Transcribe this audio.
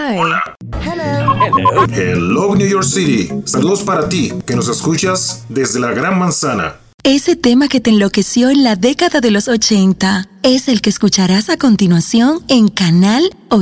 Hi. Hello. Hello, New York City. Saludos para ti, que nos escuchas desde la Gran Manzana. Ese tema que te enloqueció en la década de los 80 es el que escucharás a continuación en Canal